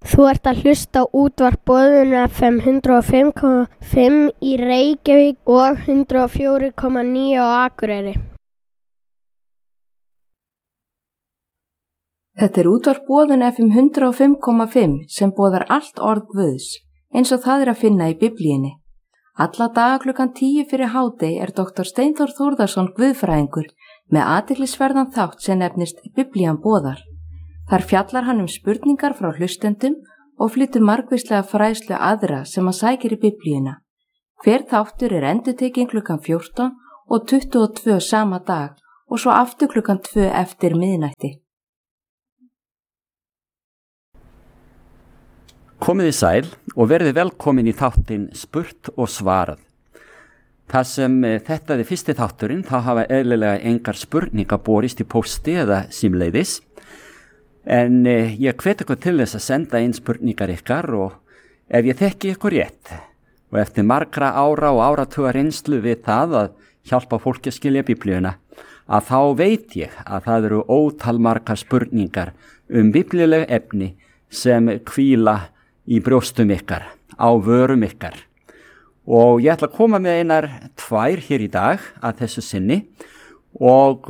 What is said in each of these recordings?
Þú ert að hlusta á útvarp Boðun FM 105,5 í Reykjavík og 104,9 á Akureyri. Þetta er útvarp Boðun FM 105,5 sem boðar allt orð Guðs, eins og það er að finna í Biblíunni. Alla daga klukkan 10 fyrir hádegi er Dr. Steinþór Þórðarson guðfræðingur með athyglisverðan þátt sem nefnist Biblían boðar. Þar fjallar hann spurningar frá hlustendum og flytur margvíslega fræðslu aðra sem hann sækir í Biblíuna. Hver þáttur er endurtekinn klukkan 14 og 22 sama dag og svo aftur klukkan 2 eftir miðnætti. Komiði sæl og verði velkomin í þáttinn Spurt og svarað. Þar sem þetta er fyrsti þátturinn, þá hafa eðlilega engar spurningar borist í pósti eða símleiðis. En ég hvet ykkur til þess að senda inn spurningar ykkar og ef ég þekki ykkur rétt og eftir margra ára og áratuga reynslu við það að hjálpa fólki að skilja Biblíuna, að þá veit ég að það eru ótal margar spurningar biblíuleg efni sem hvíla í brjóstum ykkar, á vörum ykkar. Og ég ætla að koma með einar 2 hér í dag að þessu sinni og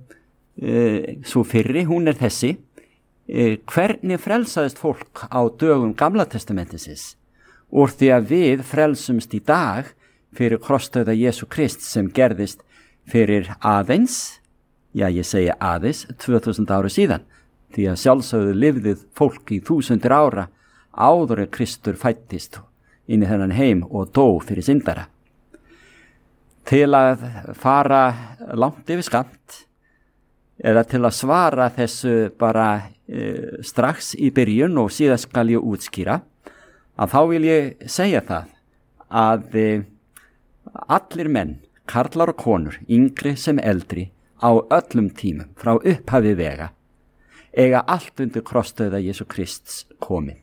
svo fyrri, hún er þessi. Hvernig frelsaðist fólk á dögum Gamla testamentisins úr því að við frelsumst í dag fyrir krossdauða Jesú Krist sem gerðist fyrir aðeins, ég segi aðeins, 2000 ára síðan, því að sjálfsögðu lifðið fólk í 1000 ára áður en Kristur fæddist inn í þennan heim og dó fyrir syndara. Til að fara langt yfir skammt eða til að svara þessu bara strax í byrjun og síðan skal ég útskýra, að þá vil ég segja það að allir menn, karlar og konur, yngri sem eldri, á öllum tímum frá upphafi vega, eiga allt undir krossdauða Jesú Krists komið.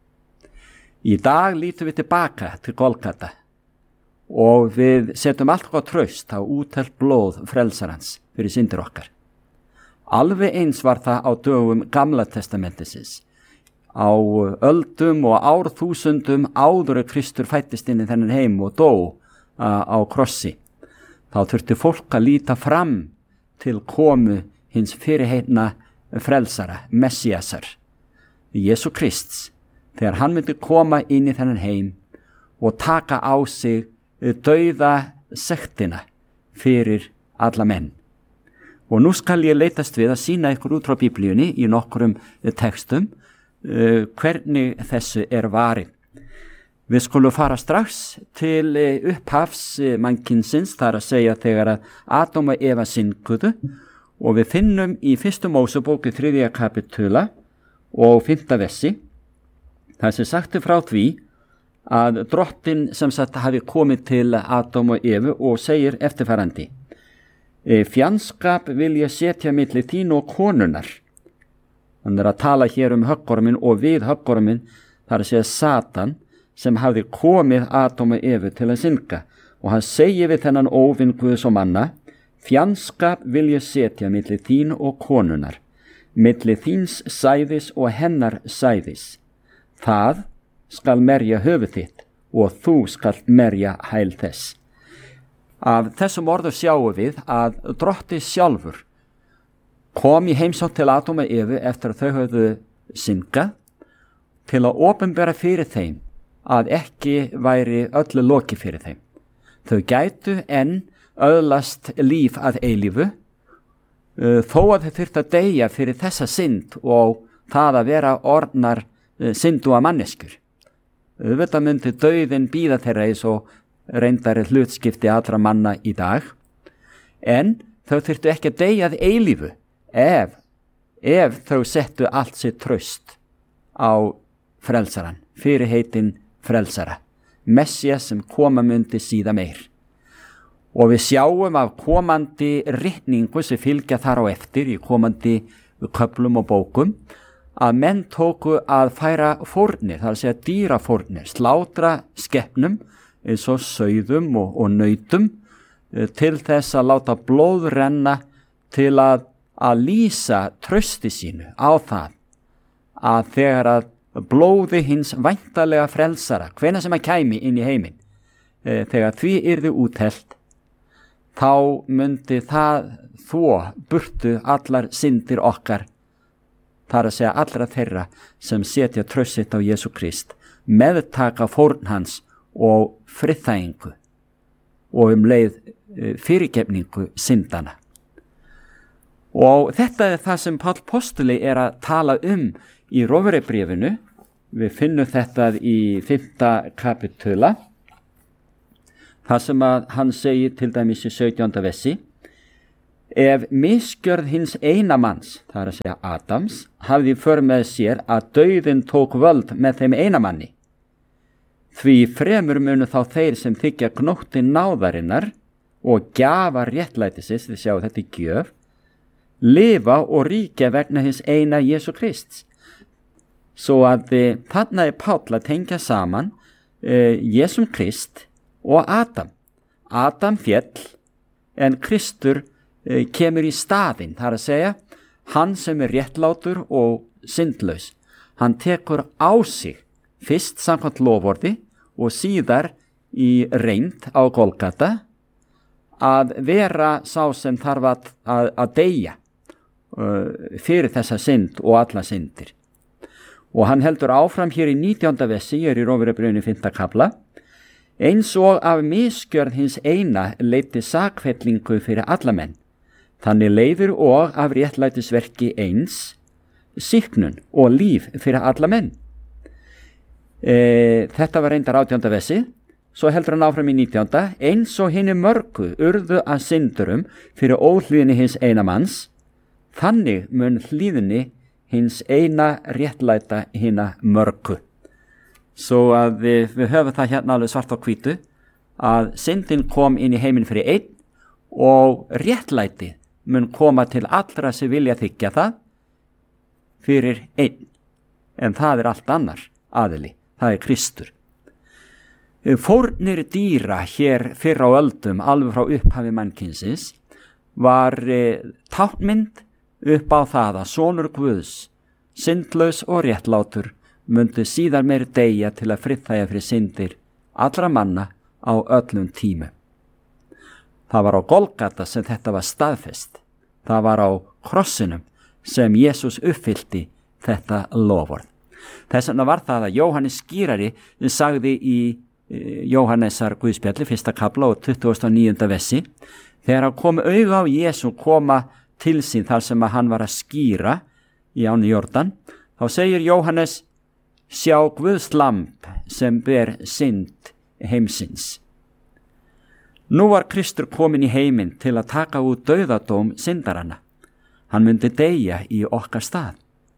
Í dag lítum við tilbaka til Golgata og við setjum allt gott traust á útelt blóð frelsarans fyrir syndir okkar. Alveg eins var það á dögum Gamla testamentisins. Á öldum og árþúsundum áður en Kristur fæddist inn í þennan heim og dó á krossi. Þá þurfti fólk að líta fram til komu hins fyrirheitna frelsara, Messiasar, Jesú Krists, þegar hann myndi koma inn í þennan heim og taka á sig dauða sektina fyrir alla menn. Og nú skal ég leitast við að sýna ykkur út frá Biblíunni í nokkrum textum hvernig þessu er varið. Við skulum fara strax til upphafs mannkynsins, þar að segja þegar að Adam og Eva synguðu, og við finnum í 1. Mósebók 3. kapitula og 5. versi, þar sem sagti frá því að drottinn sem sagt hafi komið til Adam og Evu og segir eftirfarandi: Fjandskap vil ég setja milli þín og konunnar. Hann er að tala hér höggorminn og við höggorminn, þar að segja Satan, sem hafði komið Adam og Evu til að synga. Og hann segir við þennan óvinn Guðs og manna: Fjandskap vil ég setja milli þín og konunnar, milli þíns sæðis og hennar sæðis. Það skal merja höfuð þitt og þú skal merja hæl þess. Af þessum orðum sjáum við að drottinn sjálfur kom í heimsókn til Adam og Evu eftir að þau höfðu syngað til að opinbera fyrir þeim að ekki væri öllu lokið fyrir þeim. Þau gætu enn öðlast líf að eilífu þó að þau þurftu að deyja fyrir þessa synd og það að vera orðnar syndúa manneskjur. Auðvitað myndi dauðinn bíða þeirra eins og reyndar hlutskipti allra manna í dag, en þau þurftu ekki að deyja að eilífu ef þau settu allt sitt traust á frelsaran, fyrirheitin frelsara, Messias sem koma myndi síðan meir. Og við sjáum af komandi ritningu sem fylgja þar á eftir í komandi köflum og bókum að menn tóku að færa fórnir, það er að segja dýrafórnir, slátra skepnum eins og sauðum og nautum til þess að láta blóð renna til að lýsa trausti sínu á það að þegar að blóði hins væntalega frelsara, hvenær sem hann kæmi inn í heiminn. Þegar því yrði úthellt, þá myndi það þvo burtu allar syndir okkar, þar að segja allra þeirra sem setja traust sitt á Jesú Krist, meðtaka fórn hans og friðþægingu og leið fyrirgefningu syndana. Og þetta er það sem Páll postuli er að tala í Rómverjabréfinu. Við finnum þetta í 5. kapitula, þar sem að hann segir til dæmis í 17. versi: ef misgjörð hins eina manns, það er að segja Adams, hafði í för með sér að dauðinn tók völd með þeim eina manni, því fremur munu þá þeir sem þykja gnótti náðarinnar og gjafa réttlætisins, þið sjáu þetta í gjöf, lifa og ríkja vegna hins eina Jesú Krists. Svo að þarna er Páll að tengja saman Jesum Krist og Adam. Adam féll en Kristur kemur í staðinn, það er að segja hann sem er réttlátur og syndlaus. Hann tekur á sig fyrst samkvæmt loforði og síðar í reynd á Golgata að vera sá sem þarf að deyja fyrir þessa synd og alla syndir. Og hann heldur áfram hér í 19. versi, í Rómverjabréfinu 5. kafla: eins og af misgjörð hins eina leiddi sakfellingu fyrir alla menn, þannig leiðir og af réttlætisverki eins sýknun og líf fyrir alla menn. Þetta var reyndar 18. versi. Svo heldur hann áfram í 19. eins og hinni mörgu urðu að syndurum fyrir óhlýðni hins eina manns, þannig mun hlýðni hins eina réttlæta hinna mörgu. Svo að við höfum það hérna alveg svart á hvítu að syndin kom inn í heiminn fyrir einn og réttlæti mun koma til allra sem vilja þiggja það fyrir einn, en það er allt annar aðili, það er Kristur. Fórnir dýra hér fyrr á öldum, alveg frá upphafi mannkynsins, var táknmynd upp á það að sonur Guðs, syndlaus og réttlátur, myndi síðar meir deyja til að friðþægja fyrir syndir allra manna á öllum tímum. Það var á Golgata sem þetta var staðfest. Það var á krossinum sem Jesús uppfyllti þetta loforð. Þess vegna var það að Jóhannes skýrari sagði í Jóhannesar Guðspjalli 1. kafla og 29. versi, þegar hann kom auga á Jesú koma til sín þar sem að hann var að skýra í áni Jordan, þá segir Jóhannes: sjá Guðs lamb sem ber synd heimsins. Nú var Kristur komin í heiminn til að taka út dauðadóm syndaranna. Hann myndi deyja í okkar stað.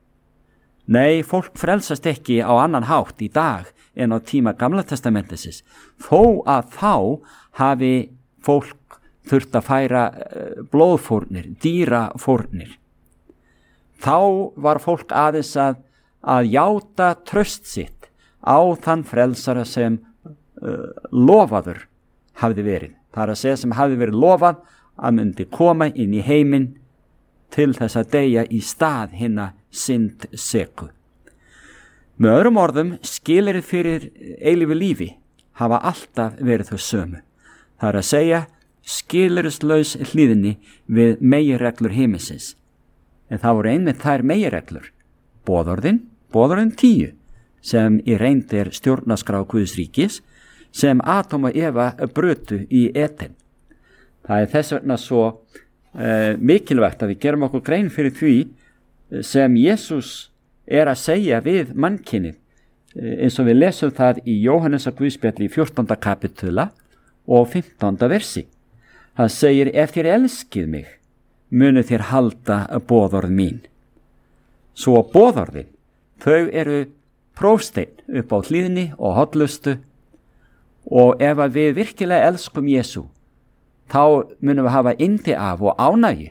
Nei, fólk frelsast ekki á annan hátt í dag en á tíma Gamla testamentisins, þó að þá hafi fólk þurft að færa blóðfórnir, dýrafórnir. Þá var fólk aðeins að játa traust sitt á þann frelsara sem lofaður hafði verið. Það er að segja sem hafði verið lofað að myndi koma inn í heiminn til þess að deyja í stað hinna syndseku. Með öðrum orðum, skilyrði fyrir eilífu lífi hafa alltaf verið þau sömu. Það er að segja skilyrðislaus hlýðni við meginreglur himinsins. En það voru einmitt þær meginreglur, boðorðin 10, sem í reynd er stjórnarskrá Guðs ríkis, sem Adam og Eva brutu í Eden. Það er þess vegna svo mikilvægt að við gerum okkur grein fyrir því sem Jesús er að segja við mannkynið, eins og við lesum það í Jóhannesar Guðspjalli í 14. kapitula og 15. versi. Það segir: ef þér elskið mig, munu þér halda boðorð mín. Svo boðorðin, þau eru prófsteinn upp á hlýðni og hollustu, og ef að við virkilega elskum Jesú, þá munum við hafa yndi af og ánægju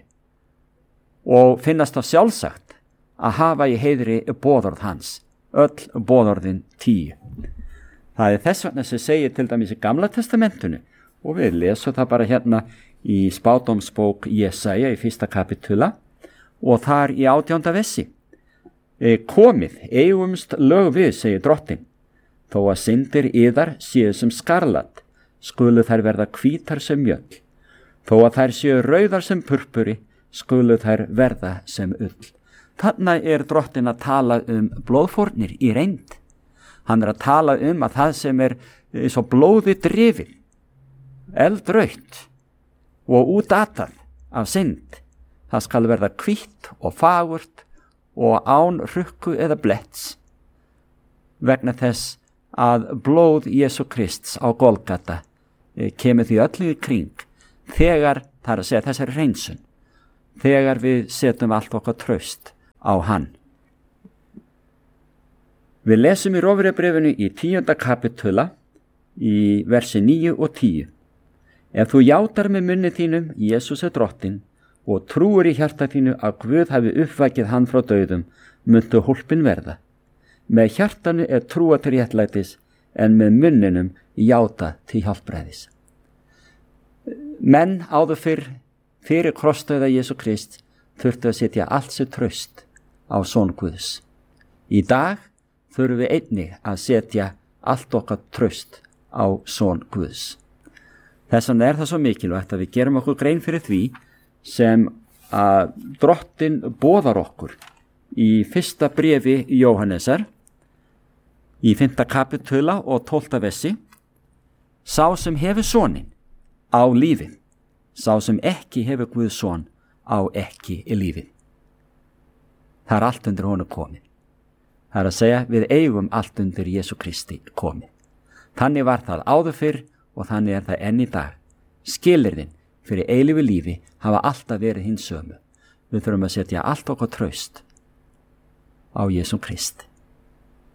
og finnast það sjálfsagt að hafa í heiðri boðorð hans, öll boðorðin 10. Það er þess vegna sem segir til dæmis í Gamla testamentinu, og við lesum það bara hérna í spádómsbók Jesaja í 1. kapitula og þar í 18. versi. Komið, eigumst lög við, segir drottin. Þó að syndir yðar séu sem skarlat, skulu þær verða hvítar sem mjöll. Þó að þær séu rauðar sem purpuri, skulu þær verða sem ull. Þarna drottin að tala blóðfórnir í reynd. Hann að tala að það sem svo blóði drifið, eldrautt og útatað af synd, það skal verða hvítt og fagurt og án rukku eða bletts, vegna þess að blóð Jesú Krists á Golgata kemur því öllu í kring þegar, það að segja þessari hreinsun, þegar við setjum allt okkar traust á hann. Við lesum í Rómverjabréfinu í 10. kapitula í versi 9 og 10. Ef þú játar með munni þínum Jesús drottin og trúir í hjarta þínu að Guð hafi uppvakið hann frá dauðum, muntu hólpin verða. Með hjartanu trúa til réttlætis, en með munninum játa til hjálpræðis. Menn áður fyrir krossdauða Jesú Krist þurftu að setja allt sér traust á son Guðs. Í dag þurfum við einnig að setja allt okkar traust á son Guðs. Þess vegna það svo mikilvægt að við gerum okkur grein fyrir því sem að drottin boðar okkur í fyrsta bréfi Jóhannesar í 5. kapitula og 12. versi. Sá sem hefur sonin á lífið, sá sem ekki hefur Guðs son á ekki í lífið. Það allt undir honum komið. Það að segja, við eigum allt undir Jesú Kristi komið. Þannig var það áður fyrr og þannig það enn í dag. Skilyrðin fyrir eilífu lífi hafa alltaf verið hins sömu. Við þurfum að setja allt okkar traust á Jesú Kristi.